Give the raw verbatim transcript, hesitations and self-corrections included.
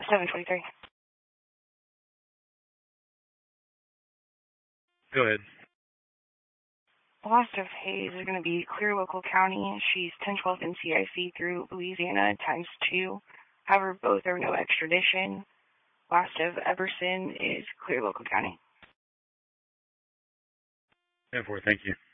seven twenty-three. Go ahead. The last of Hayes is going to be Clear Local County. She's ten twelve N C I C through Louisiana times two. However, both are no extradition. Last of Everson is Clear Local County. ten four, thank you.